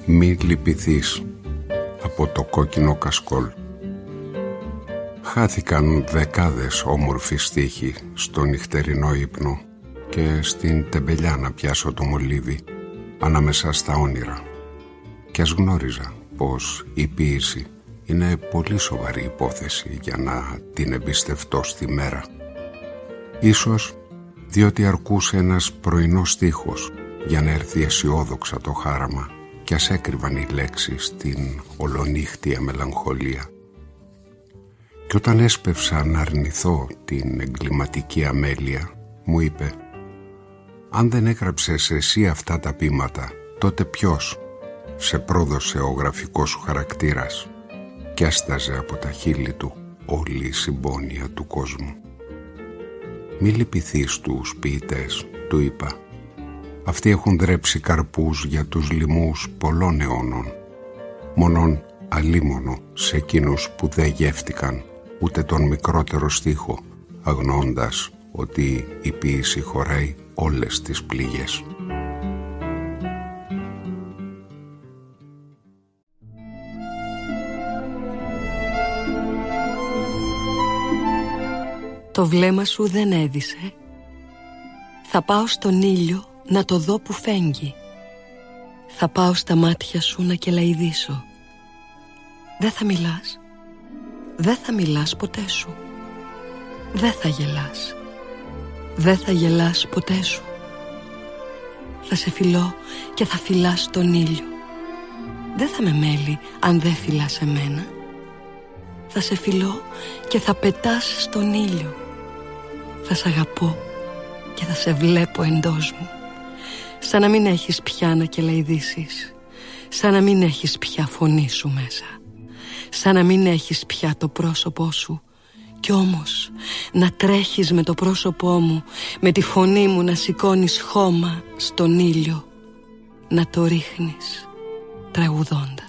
Μη λυπηθείς από το κόκκινο κασκόλ. Χάθηκαν δεκάδες όμορφοι στίχοι στο νυχτερινό ύπνο και στην τεμπελιά να πιάσω το μολύβι ανάμεσα στα όνειρα. Κι ας γνώριζα πως η ποίηση είναι πολύ σοβαρή υπόθεση για να την εμπιστευτώ στη μέρα. Ίσως διότι αρκούσε ένας πρωινός στίχος για να έρθει αισιόδοξα το χάραμα κι ας έκρυβαν οι λέξεις στην ολονύχτια μελαγχολία. Κι όταν έσπευσα να αρνηθώ την εγκληματική αμέλεια, μου είπε «Αν δεν έγραψες εσύ αυτά τα ποίηματα, τότε ποιος σε πρόδωσε ο γραφικός σου χαρακτήρας?» Κι έσταζε από τα χείλη του όλη η συμπόνια του κόσμου. «Μη λυπηθείς τους ποιητές», του είπα. «Αυτοί έχουν δρέψει καρπούς για τους λοιμούς πολλών αιώνων. Μόνον αλίμονο σε εκείνους που δεν γεύτηκαν ούτε τον μικρότερο στίχο, αγνοώντας ότι η ποίηση χωράει όλες τις πληγές». Το βλέμμα σου δεν έδισε. Θα πάω στον ήλιο να το δω που φέγγει. Θα πάω στα μάτια σου να κελαηδήσω. Δεν θα μιλάς. Δεν θα μιλάς ποτέ σου. Δεν θα γελάς. Δεν θα γελάς ποτέ σου. Θα σε φιλώ και θα φυλάς τον ήλιο. Δεν θα με μέλει αν δεν φυλάς εμένα. Θα σε φιλώ και θα πετάς στον ήλιο. Θα σ' αγαπώ και θα σε βλέπω εντός μου. Σαν να μην έχεις πια να κελαηδήσεις. Σαν να μην έχεις πια φωνή σου μέσα. Σαν να μην έχεις πια το πρόσωπό σου. Κι όμως να τρέχεις με το πρόσωπό μου, με τη φωνή μου να σηκώνεις χώμα στον ήλιο, να το ρίχνεις τραγουδώντας.